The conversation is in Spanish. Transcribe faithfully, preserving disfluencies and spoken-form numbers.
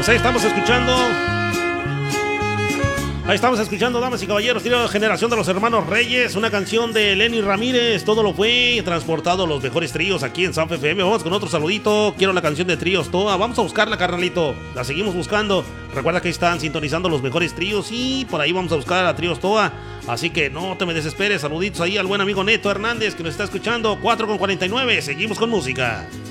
Pues ahí estamos escuchando. Ahí estamos escuchando, damas y caballeros, trío Generación de los Hermanos Reyes, una canción de Lenny Ramírez. Todo lo fue transportado a los mejores tríos aquí en Sanfe F M. Vamos con otro saludito. Quiero la canción de Tríos Toa. Vamos a buscarla, carnalito. La seguimos buscando. Recuerda que están sintonizando los mejores tríos y por ahí vamos a buscar a Tríos Toa. Así que no te me desesperes. Saluditos ahí al buen amigo Neto Hernández que nos está escuchando. cuatro con cuarenta y nueve. Seguimos con música.